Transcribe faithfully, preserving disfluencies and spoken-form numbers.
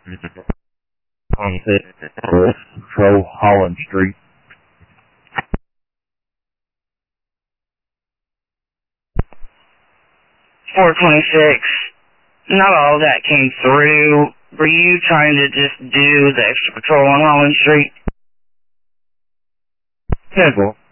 On Patrol Holland Street. four twenty-six. Not all that came through. Were you trying to just do the extra patrol on Holland Street? Yeah, well.